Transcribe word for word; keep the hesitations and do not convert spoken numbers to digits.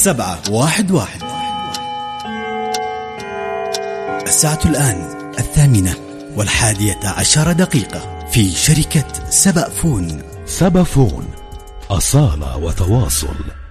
سبعة واحد واحد. الساعة الآن الثامنة والحادية عشر دقيقة في شركة سبأ فون. سبأ فون، أصالة وتواصل.